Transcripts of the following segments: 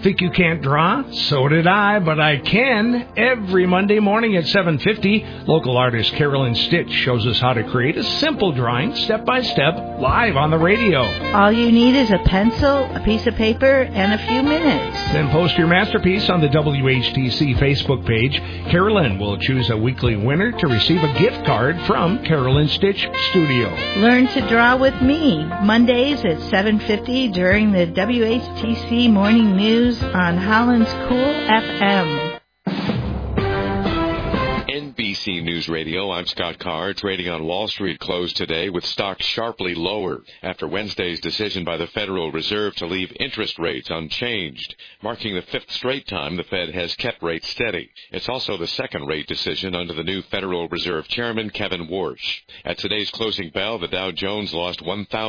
Think you can't draw? So did I, but I can. Every Monday morning at 7:50, local artist Carolyn Stitch shows us how to create a simple drawing, step by step, live on the radio. All you need is a pencil, a piece of paper, and a few minutes. Then post your masterpiece on the WHTC Facebook page. Carolyn will choose a weekly winner to receive a gift card from Carolyn Stitch Studio. Learn to draw with me, Mondays at 7:50 during the WHTC Morning News on Holland's Cool FM. NBC News Radio, I'm Scott Carr. Trading on Wall Street closed today with stocks sharply lower after Wednesday's decision by the Federal Reserve to leave interest rates unchanged, marking the fifth straight time the Fed has kept rates steady. It's also the second rate decision under the new Federal Reserve Chairman, Kevin Warsh. At today's closing bell, the Dow Jones lost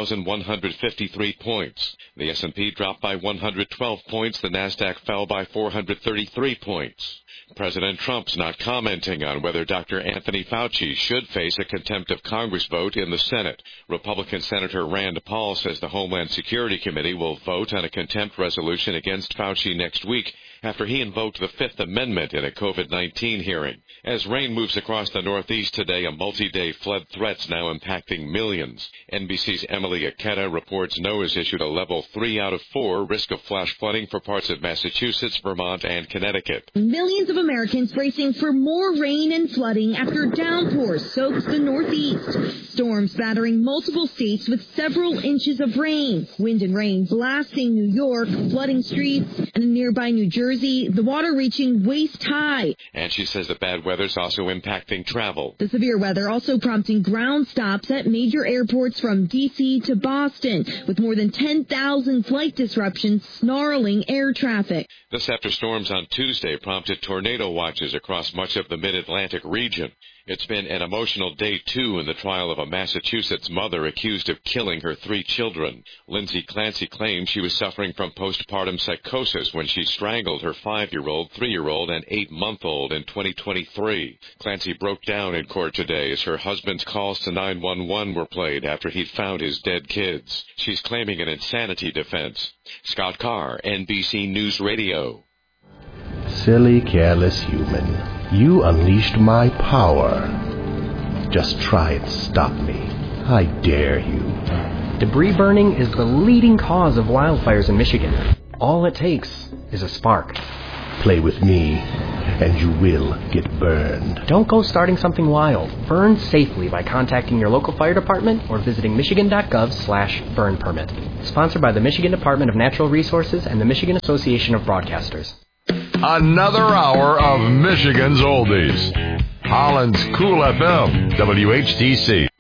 1,153 points. The S&P dropped by 112 points. The Nasdaq fell by 433 points. President Trump's not commenting on whether Dr. Anthony Fauci should face a contempt of Congress vote in the Senate. Republican Senator Rand Paul says the Homeland Security Committee will vote on a contempt resolution against Fauci next week after he invoked the Fifth Amendment in a COVID-19 hearing. As rain moves across the Northeast today, a multi-day flood threat's now impacting millions. NBC's Emily Aketa reports NOAA's issued a level 3 out of 4 risk of flash flooding for parts of Massachusetts, Vermont, and Connecticut. Millions of Americans bracing for more rain and flooding after downpours soaks the Northeast. Storms battering multiple states with several inches of rain. Wind and rain blasting New York, flooding streets, and in nearby New Jersey, the water reaching waist high. And she says the bad weather's also impacting travel. The severe weather also prompting ground stops at major airports from D.C. to Boston, with more than 10,000 flight disruptions snarling air traffic. This after storms on Tuesday prompted tornado watches across much of the mid-Atlantic region. It's been an emotional day, too, in the trial of a Massachusetts mother accused of killing her 3 children. Lindsay Clancy claims she was suffering from postpartum psychosis when she strangled her 5-year-old, 3-year-old, and 8-month-old in 2023. Clancy broke down in court today as her husband's calls to 911 were played after he'd found his dead kids. She's claiming an insanity defense. Scott Carr, NBC News Radio. Silly, careless human. You unleashed my power. Just try and stop me. I dare you. Debris burning is the leading cause of wildfires in Michigan. All it takes is a spark. Play with me, and you will get burned. Don't go starting something wild. Burn safely by contacting your local fire department or visiting michigan.gov/burn permit. Sponsored by the Michigan Department of Natural Resources and the Michigan Association of Broadcasters. Another hour of Michigan's Oldies. Holland's Cool FM, WHTC.